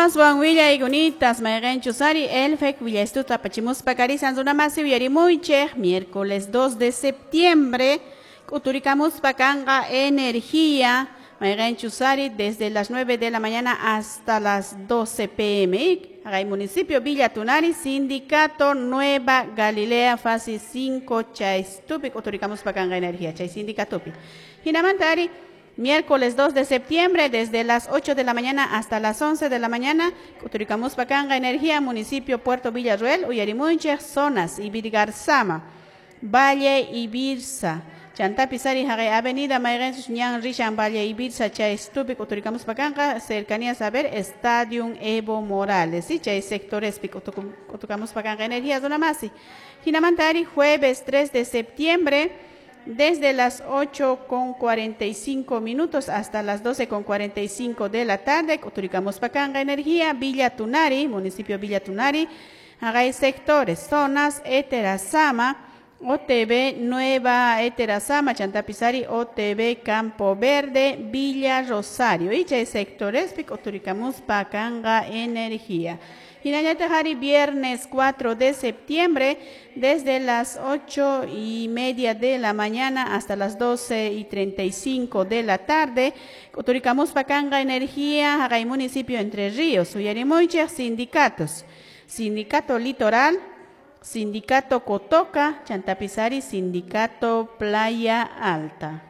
Aswan Villa Igunitas, Mayren Chusari, Elfec, Villa Estuta, Pachimus Pacari, Sanzunamasi, Viarimuiche, miércoles 2 de septiembre, Uturicamus Pacanga, Energía, Mayren Chusari, desde las 9 de la mañana hasta las 12 p.m. Acá municipio Villa Tunari, Sindicato Nueva Galilea, fase 5, Chaistupi, Uturicamus Pacanga, Energía, Chai Sindicatupi. Hinamantari, miércoles 2 de septiembre, desde las 8 de la mañana hasta las 11 de la mañana, Cuturicamus Pacanga Energía, municipio Puerto Villarruel, Uyarimunche, zonas, Ibirgarzama, Valle Ibirsa, Chantapizari, Avenida Mayrensus, Ñan Rishan, Valle Ibirsa, Chaistupi, Cuturicamus Pacanga, cercanía a saber, Stadium Evo Morales, y Chay sectores, Cuturicamus Pacanga Energía, zona masi. Hinamantari, jueves 3 de septiembre, desde las 8:45 hasta las 12:45 de la tarde, Coturicamos Pacanga Energía, Villa Tunari, municipio Villa Tunari, hay sectores, zonas, Eterazama, OTB Nueva Eterazama, Chantapizari, OTB Campo Verde, Villa Rosario, y hay sectores, Coturicamos Pacanga Energía. Hinayatahari, viernes 4 de septiembre, desde las 8:30 de la mañana hasta las 12:35 de la tarde, Coturicamos Pacanga Energía, Hagay municipio Entre Ríos, Uyarimoiche, sindicatos, Sindicato Litoral, Sindicato Cotoca, Chantapizari, Sindicato Playa Alta.